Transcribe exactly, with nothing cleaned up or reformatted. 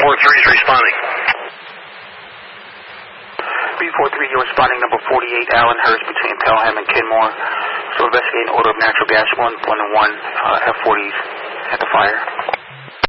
four three is responding. B four three, you're responding number forty-eight, Allen Hurst between Pelham and Kenmore. So investigating order of natural gas one one one, uh, F forties at the fire.